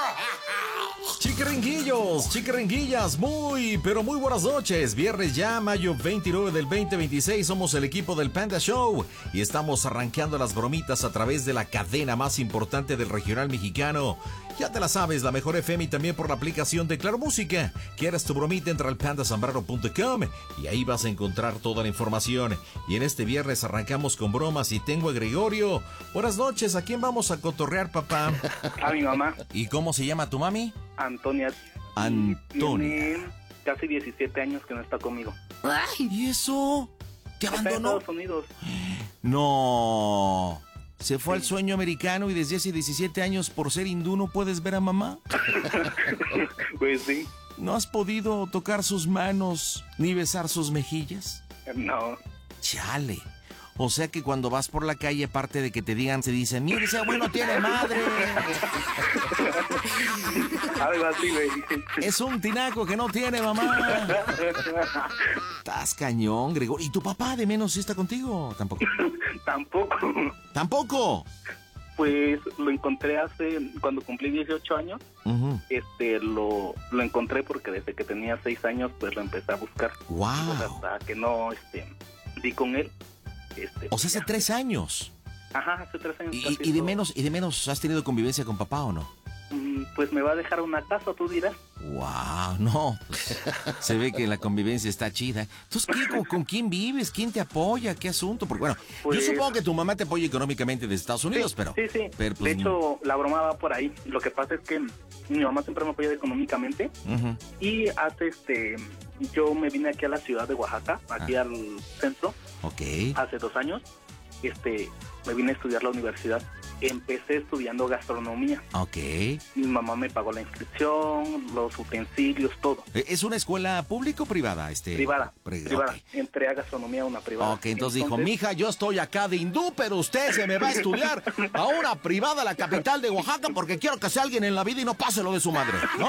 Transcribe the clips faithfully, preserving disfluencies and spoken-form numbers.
Chiquiringuillos, chiquiringuillas, muy, pero muy buenas noches. Viernes ya, mayo veintinueve del veinte veintiséis, somos el equipo del Panda Show y estamos arranqueando las bromitas a través de la cadena más importante del regional mexicano. Ya te la sabes, la mejor F M y también por la aplicación de Claro Música. ¿Quieres tu bromita? Entra al panda zambrano punto com y ahí vas a encontrar toda la información. Y en este viernes arrancamos con bromas y tengo a Gregorio. Buenas noches, ¿a quién vamos a cotorrear, papá? A mi mamá. ¿Y cómo se llama tu mami? Antonia. Antonia. Tiene casi diecisiete años que no está conmigo. Ay, ¿y eso? ¿Te Está en abandonó? Estados Unidos. No. ¿Se fue Sí. al sueño americano y desde hace diecisiete años por ser hindú no puedes ver a mamá? Pues sí. ¿No has podido tocar sus manos ni besar sus mejillas? No. Chale. O sea que cuando vas por la calle, aparte de que te digan, se dicen, mire, ese bueno tiene madre. Algo así me dicen. Es un tinaco que no tiene mamá. Estás cañón, Gregorio. ¿Y tu papá de menos sí está contigo? Tampoco. Tampoco. ¿Tampoco? Pues lo encontré hace, cuando cumplí dieciocho años, Uh-huh. este, lo, lo encontré porque desde que tenía seis años, pues lo empecé a buscar. Wow. Pues hasta que no, este, di con él. Este, O sea, hace ya. tres años. Ajá, hace tres años. ¿Y, casi y de todo. menos y de menos has tenido convivencia con papá o no? Mm, Pues me va a dejar una casa, tú dirás. Wow, no. Pues, se ve que la convivencia está chida. Entonces, ¿qué, con, con quién vives? ¿Quién te apoya? ¿Qué asunto? Porque bueno, Pues- yo supongo que tu mamá te apoya económicamente de Estados Unidos, sí, pero... Sí, sí. pero, pues, de hecho, la broma va por ahí. Lo que pasa es que mi mamá siempre me apoya económicamente. Uh-huh. Y hace este. Yo me vine aquí a la ciudad de Oaxaca, aquí Ah. al centro, Ok. hace dos años. Este. Me vine a estudiar la universidad. Empecé estudiando gastronomía. Ok. Mi mamá me pagó la inscripción, los utensilios, todo. ¿Es una escuela pública o privada? Este? Privada. Pri- privada. ok. Entré a gastronomía, una privada. Ok, entonces, dijo, mija, yo estoy acá de hindú, pero usted se me va a estudiar a una privada, la capital de Oaxaca, porque quiero que sea alguien en la vida y no pase lo de su madre, ¿no?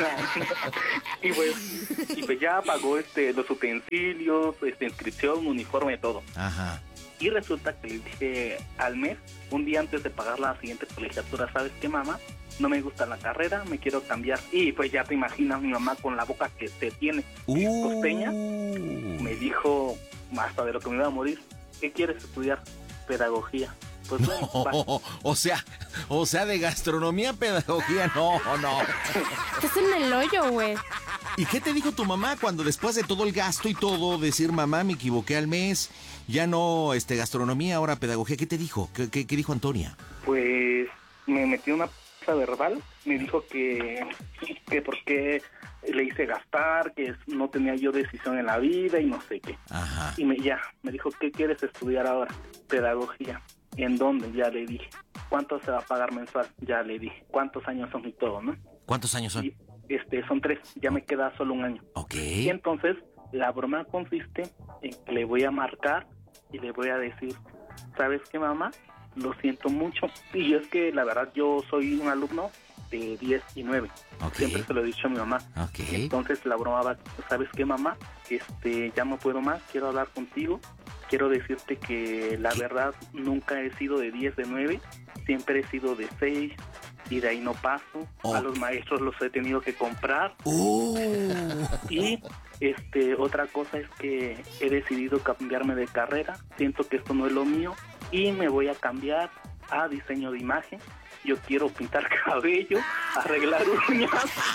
y pues, y pues ya pagó este los utensilios, este, inscripción, uniforme, todo. Ajá. Y resulta que le dije al mes, un día antes de pagar la siguiente colegiatura, ¿sabes qué, mamá? No me gusta la carrera, me quiero cambiar. Y pues ya te imaginas mi mamá con la boca que te tiene, que es costeña, me dijo, hasta de lo que me iba a morir, ¿qué quieres estudiar? Pedagogía. Pues bueno, va. No, o sea, o sea, de gastronomía, pedagogía, no, no. Estás en el hoyo, güey. ¿Y qué te dijo tu mamá cuando después de todo el gasto y todo, decir, mamá, me equivoqué al mes, ya no, este, gastronomía, ahora pedagogía? ¿Qué te dijo? ¿Qué, qué, qué dijo Antonia? Pues me metió una pizza verbal, me dijo que, que por qué le hice gastar, que no tenía yo decisión en la vida y no sé qué. Ajá. Y me, ya, me dijo, ¿qué quieres estudiar ahora? Pedagogía. ¿En dónde? Ya le dije. ¿Cuánto se va a pagar mensual? Ya le dije. ¿Cuántos años son y todo, no? ¿Cuántos años son? Y, este, son tres, ya me queda solo un año. Ok. Y entonces, la broma consiste en que le voy a marcar y le voy a decir, ¿sabes qué, mamá? Lo siento mucho. Y yo es que, la verdad, yo soy un alumno de diez y nueve. Ok. Siempre se lo he dicho a mi mamá. Ok. Entonces, la broma va, ¿sabes qué, mamá? Este, ya no puedo más, quiero hablar contigo. Quiero decirte que la verdad nunca he sido de diez, de nueve. Siempre he sido de seis. Y de ahí no paso. Oh. A los maestros los he tenido que comprar. Uh. Y este otra cosa es que he decidido cambiarme de carrera. Siento que esto no es lo mío y me voy a cambiar a diseño de imagen. Yo quiero pintar cabello, arreglar uñas.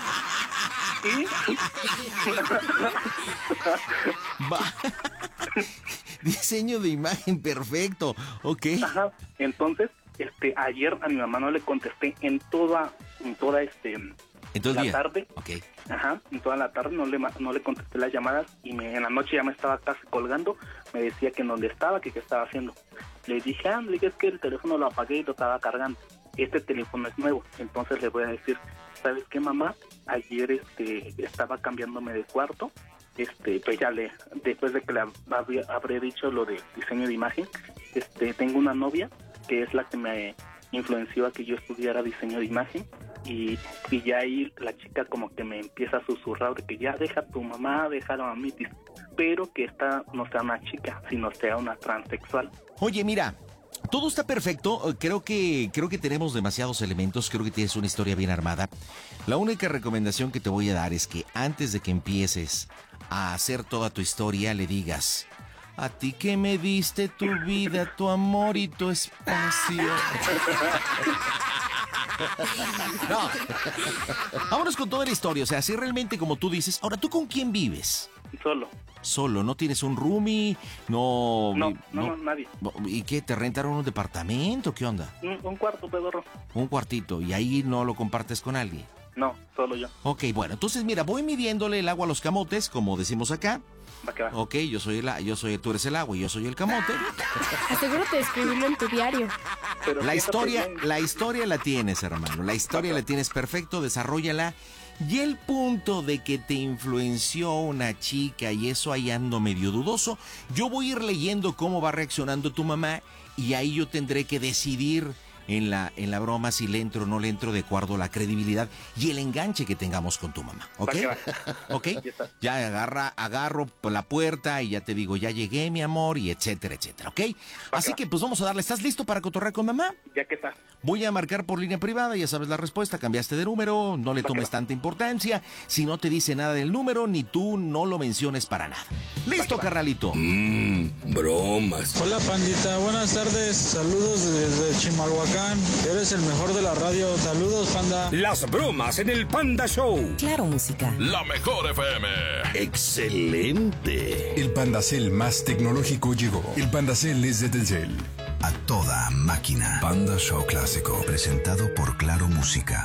Y Va. Diseño de imagen, perfecto. Ok. ajá, entonces este ayer a mi mamá no le contesté en toda en toda este En todo el la día. tarde. Ok. Ajá, en toda la tarde no le ma- no le contesté las llamadas y me, en la noche ya me estaba casi colgando, me decía que en dónde estaba, que qué estaba haciendo. Le dije, ah, le dije, es que el teléfono lo apagué y lo estaba cargando. Este teléfono es nuevo, entonces le voy a decir, ¿sabes qué, mamá? Ayer este estaba cambiándome de cuarto, este pues ya le, después de que le habría, habré dicho lo de diseño de imagen, este tengo una novia que es la que me influenció a que yo estudiara diseño de imagen. Y, y ya ahí la chica como que me empieza a susurrar de que ya deja a tu mamá, deja a la mamitis, pero que esta no sea una chica, sino sea una transexual. Oye, mira, Todo está perfecto. Creo que creo que tenemos demasiados elementos. Creo que tienes una historia bien armada. La única recomendación que te voy a dar es que antes de que empieces a hacer toda tu historia, le digas: a ti que me diste tu vida, tu amor y tu espacio. No. Vámonos con toda la historia. O sea, si realmente como tú dices. Ahora, ¿tú con quién vives? Solo. Solo, ¿no tienes un roomie? No, no, no, no, nadie. ¿Y qué? ¿Te rentaron un departamento? ¿Qué onda? Un, un cuarto, pedorro. Un cuartito, y ahí no lo compartes con alguien. No, solo yo. Ok, bueno, entonces mira, voy midiéndole el agua a los camotes, como decimos acá. Va que va. Ok, yo soy el, yo soy, tú eres el agua y yo soy el camote. Asegúrate de escribirlo en tu diario. Pero La fíjate historia, bien. la historia la tienes, hermano. La historia la tienes perfecto, desarróllala. Y el punto de que te influenció una chica y eso ahí ando medio dudoso, yo voy a ir leyendo cómo va reaccionando tu mamá y ahí yo tendré que decidir en la, en la broma si le entro o no le entro de acuerdo a la credibilidad y el enganche que tengamos con tu mamá, ¿ok? Va que va. ¿Ok? Ya está. Ya agarra, agarro por la puerta y ya te digo, ya llegué, mi amor, y etcétera, etcétera, ¿ok? Así va. que pues vamos a darle, ¿estás listo para cotorrear con mamá? Ya que está. Voy a marcar por línea privada, ya sabes la respuesta, cambiaste de número, no le Va que tomes va. tanta importancia, si no te dice nada del número, ni tú no lo menciones para nada. Listo, va. carnalito. Mmm, bromas. Hola pandita, buenas tardes, saludos desde Chimalhuacán, eres el mejor de la radio, saludos panda. Las bromas en el Panda Show. Claro, música. La mejor F M. Excelente. El Pandacel más tecnológico llegó. El Pandacel es de Telcel. A toda máquina. Panda Show Clásico, presentado por Claro Música.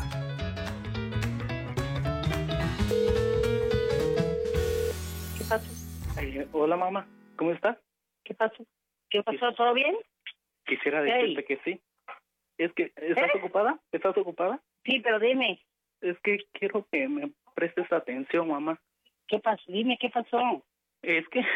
¿Qué pasó? Eh, hola, mamá. ¿Cómo estás? ¿Qué pasó? ¿Qué pasó? ¿Todo bien? Quisiera Hey. decirte que sí. Es que, ¿estás ¿Eh? ocupada? ¿Estás ocupada? Sí, pero dime, Es que quiero que me prestes atención, mamá. ¿qué pasó? Dime, ¿qué pasó? Es que...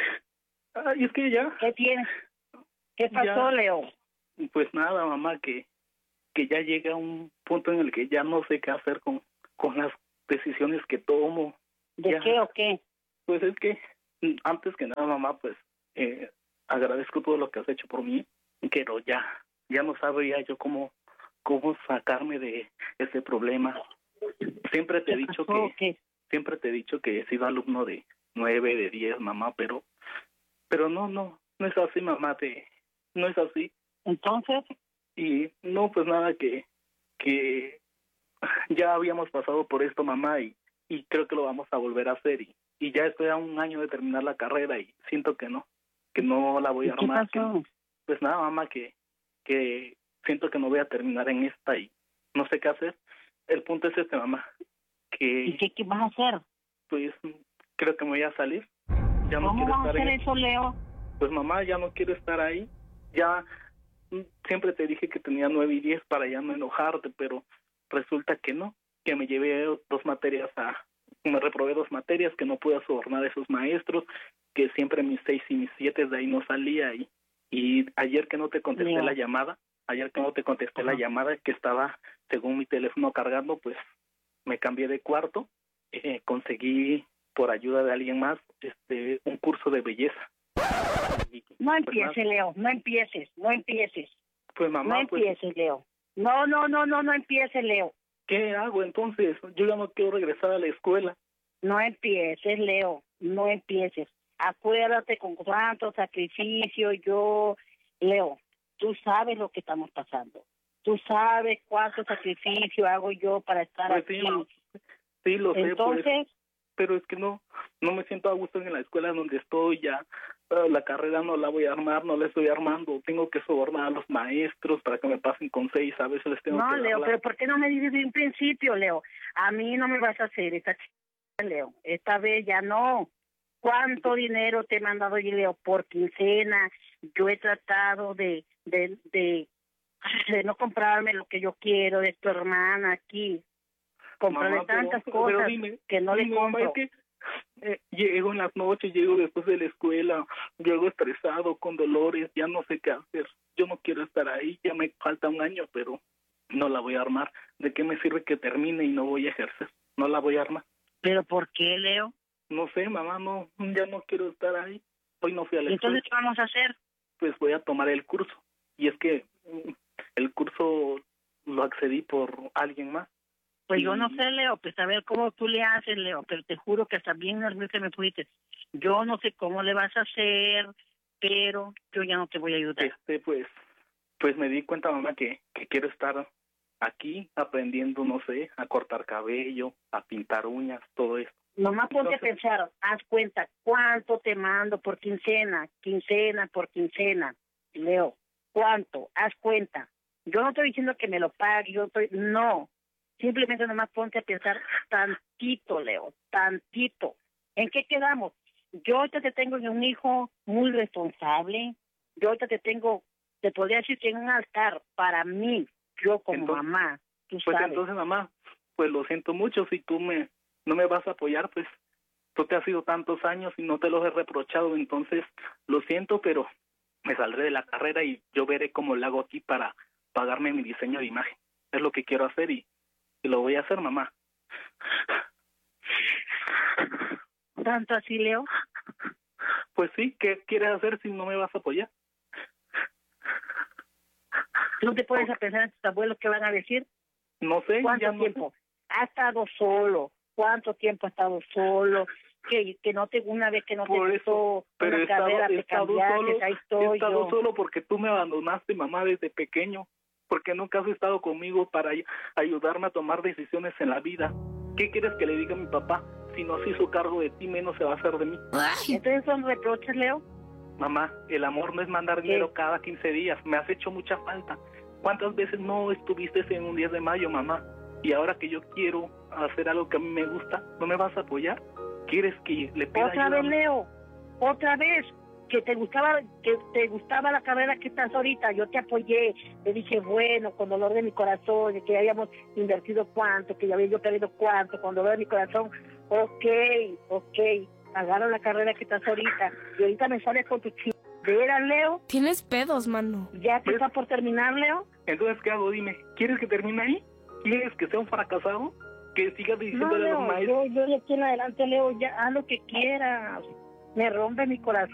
Ay, es que ya... ¿Qué tienes? ¿Qué pasó, Ya. Leo? Pues nada, mamá, que, que ya llega un punto en el que ya no sé qué hacer con, con las decisiones que tomo. ¿De Ya. qué o qué? Pues es que, mm, antes que nada, mamá, pues eh, agradezco todo lo que has hecho por mí, pero ya, ya no sabía yo cómo, cómo sacarme de ese problema. Siempre te he ¿Qué dicho pasó o que, qué? siempre te he dicho que he sido alumno de nueve, de diez, mamá, pero, pero no, no, no es así, mamá, te, no es así. Entonces, Y no, pues nada, que, que ya habíamos pasado por esto, mamá, y, y creo que lo vamos a volver a hacer. Y, y ya estoy a un año de terminar la carrera y siento que no, que no la voy ¿y a qué armar. que- pasó? pues nada, mamá, que, que siento que no voy a terminar en esta y no sé qué hacer. El punto es este, mamá, ¿Y que qué, qué vas a hacer? pues creo que me voy a salir. Ya no ¿Cómo quiero vas a estar hacer en... eso, Leo? Pues mamá, ya no quiero estar ahí. Ya mm, siempre te dije que tenía nueve y diez para ya no enojarte, pero resulta que no, que me llevé dos materias a... Me reprobé dos materias, que no pude sobornar a esos maestros, que siempre mis seis y mis siete de ahí no salía. Y, y ayer que no te contesté Leo. la llamada, ayer que no te contesté la Ajá. llamada, que estaba según mi teléfono cargando, pues me cambié de cuarto, eh, conseguí por ayuda de alguien más este un curso de belleza. Y, No pues, empieces, Leo, no empieces, no empieces, Pues mamá, no pues, empieces, Leo. No, no, no, no, no empieces, Leo. ¿qué hago entonces? Yo ya no quiero regresar a la escuela. No empieces, Leo, no empieces. Acuérdate con cuánto sacrificio yo, Leo, tú sabes lo que estamos pasando. Tú sabes cuánto sacrificio hago yo para estar Pues sí, aquí. mamá, sí, lo sé, pues, Entonces, pero es que no, no me siento a gusto en la escuela donde estoy ya. eh, La carrera no la voy a armar, no la estoy armando. Tengo que sobornar a los maestros para que me pasen con seis. A veces les tengo no, que Leo, dar la- pero ¿por qué no me dices de un principio, Leo? A mí no me vas a hacer esta chica, Leo. Esta vez ya no. ¿Cuánto dinero te he mandado yo, Leo? Por quincena. Yo he tratado de, de, de, de no comprarme lo que yo quiero de tu hermana aquí. Comprarle Mamá, pero- tantas pero cosas dime, que no le dime, mamá, compro. es que eh, llego en las noches, llego después de la escuela, llego estresado, con dolores, ya no sé qué hacer. Yo no quiero estar ahí, ya me falta un año, pero no la voy a armar. ¿De qué me sirve que termine y no voy a ejercer? No la voy a armar. ¿Pero por qué, Leo? No sé, mamá, no, ya no quiero estar ahí. Hoy no fui a la ¿Y entonces escuela, qué vamos a hacer? pues voy a tomar el curso. y es que mm, el curso lo accedí por alguien más. Pues y... yo no sé, Leo, pues a ver cómo tú le haces, Leo, pero te juro que hasta bien nerviosa me fuiste. Yo no sé cómo le vas a hacer, pero yo ya no te voy a ayudar. Este, pues, pues me di cuenta, mamá, que, que quiero estar aquí aprendiendo, no sé, a cortar cabello, a pintar uñas, todo eso. Nomás ponte Entonces, a pensar, haz cuenta, ¿cuánto te mando por quincena? Quincena por quincena. Leo, ¿cuánto? Haz cuenta. Yo no estoy diciendo que me lo pague, yo estoy... No, simplemente nomás ponte a pensar tantito, Leo, tantito. ¿En qué quedamos? Yo ahorita te tengo un hijo muy responsable, yo ahorita te tengo, te podría decir que en un altar para mí, yo como entonces, mamá, tú pues sabes. entonces, mamá, pues lo siento mucho, si tú me no me vas a apoyar, pues tú te has ido tantos años y no te los he reprochado, entonces lo siento, pero me saldré de la carrera y yo veré cómo lo hago aquí para pagarme mi diseño de imagen. Es lo que quiero hacer y, y lo voy a hacer, mamá. ¿Tanto así, Leo? Pues sí, ¿qué quieres hacer si no me vas a apoyar? ¿Tú te puedes a pensar en tus abuelos qué van a decir? No sé. ¿Cuánto ya no tiempo? sé. ¿Ha estado solo? ¿Cuánto tiempo ha estado solo? Que, que no te, una vez que no Por te eso, gustó pero una he estado, carrera, he te estado cambiaste, solo, ahí he estoy estado yo. solo porque tú me abandonaste, mamá, desde pequeño, porque nunca has estado conmigo para ay- ayudarme a tomar decisiones en la vida. ¿Qué quieres que le diga a mi papá? Si no se hizo cargo de ti, menos se va a hacer de mí. Entonces son reproches, Leo. Mamá, el amor no es mandar ¿Qué? dinero cada quince días, me has hecho mucha falta. ¿Cuántas veces no estuviste en un diez de mayo, mamá? Y ahora que yo quiero hacer algo que a mí me gusta, ¿no me vas a apoyar? ¿Quieres que le pida Otra ayuda? vez, Leo. Otra vez. Que te gustaba, que te gustaba la carrera que estás ahorita. Yo te apoyé. Te dije, bueno, con dolor de mi corazón, de que habíamos invertido cuánto, que ya había yo perdido cuánto, con dolor de mi corazón. Ok, ok. Agarra la carrera que estás ahorita. Y ahorita me sales con tu chingadera, Leo. Tienes pedos, mano. ¿Ya te Pues- está por terminar, Leo? Entonces, ¿qué hago? Dime, ¿quieres que termine ahí? ¿Quieres que sea un fracasado? ¿Que siga No, diciéndole a los Leo, maestros? yo, yo de aquí en adelante, Leo, ya haz lo que quieras. Me rompe mi corazón.